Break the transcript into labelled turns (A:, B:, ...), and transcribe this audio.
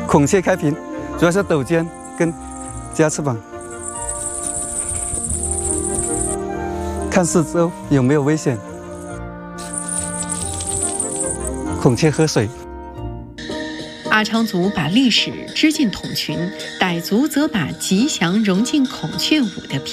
A: 孔雀开屏，主要是抖肩跟夹翅膀，看四周有没有危险。孔雀喝水。
B: 阿昌族把历史织进筒裙，傣族则把吉祥融进孔雀舞的